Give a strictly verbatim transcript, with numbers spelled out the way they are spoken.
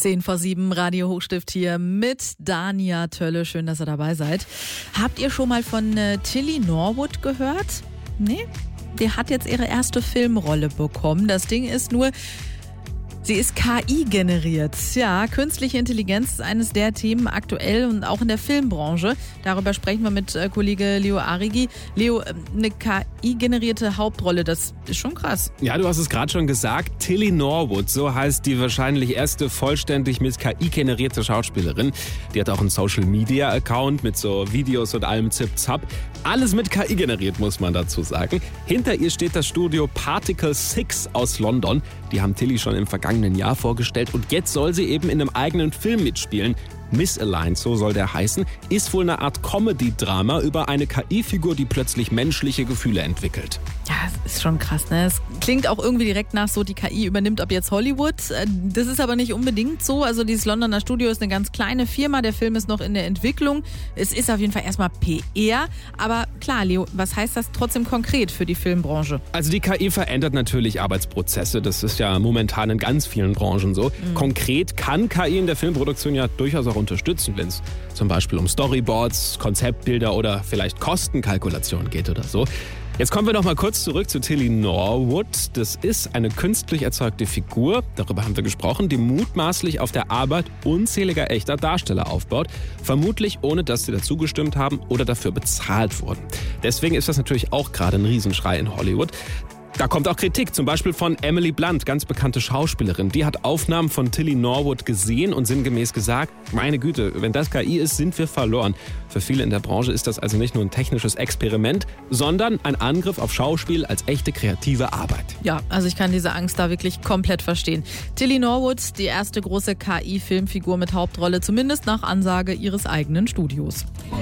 zehn vor sieben, Radio Hochstift hier mit Dania Tölle. Schön, dass ihr dabei seid. Habt ihr schon mal von äh, Tilly Norwood gehört? Nee? Die hat jetzt ihre erste Filmrolle bekommen. Das Ding ist nur, sie ist K I-generiert. Ja, künstliche Intelligenz ist eines der Themen aktuell und auch in der Filmbranche. Darüber sprechen wir mit äh, Kollege Leo Arigi. Leo, äh, eine K I-generierte Hauptrolle, das ist schon krass. Ja, du hast es gerade schon gesagt. Tilly Norwood, so heißt die wahrscheinlich erste vollständig mit K I generierte Schauspielerin. Die hat auch einen Social-Media-Account mit so Videos und allem Zip-Zap. Alles mit K I generiert, muss man dazu sagen. Hinter ihr steht das Studio Particle six aus London. Die haben Tilly schon im vergangenen Jahr vorgestellt und jetzt soll sie eben in einem eigenen Film mitspielen. Misaligned, so soll der heißen, ist wohl eine Art Comedy-Drama über eine K I-Figur, die plötzlich menschliche Gefühle entwickelt. Ja, das ist schon krass, ne? Es klingt auch irgendwie direkt nach so, die K I übernimmt ab jetzt Hollywood. Das ist aber nicht unbedingt so. Also dieses Londoner Studio ist eine ganz kleine Firma. Der Film ist noch in der Entwicklung. Es ist auf jeden Fall erstmal P R. Aber klar, Leo, was heißt das trotzdem konkret für die Filmbranche? Also die K I verändert natürlich Arbeitsprozesse. Das ist ja momentan in ganz vielen Branchen so. Mhm. Konkret kann K I in der Filmproduktion ja durchaus auch unterstützen, wenn es zum Beispiel um Storyboards, Konzeptbilder oder vielleicht Kostenkalkulation geht oder so. Jetzt kommen wir noch mal kurz zurück zu Tilly Norwood. Das ist eine künstlich erzeugte Figur, darüber haben wir gesprochen, die mutmaßlich auf der Arbeit unzähliger echter Darsteller aufbaut, vermutlich ohne, dass sie dazu gestimmt haben oder dafür bezahlt wurden. Deswegen ist das natürlich auch gerade ein Riesenschrei in Hollywood. Da kommt auch Kritik, zum Beispiel von Emily Blunt, ganz bekannte Schauspielerin. Die hat Aufnahmen von Tilly Norwood gesehen und sinngemäß gesagt, meine Güte, wenn das K I ist, sind wir verloren. Für viele in der Branche ist das also nicht nur ein technisches Experiment, sondern ein Angriff auf Schauspiel als echte kreative Arbeit. Ja, also ich kann diese Angst da wirklich komplett verstehen. Tilly Norwood, die erste große K I-Filmfigur mit Hauptrolle, zumindest nach Ansage ihres eigenen Studios.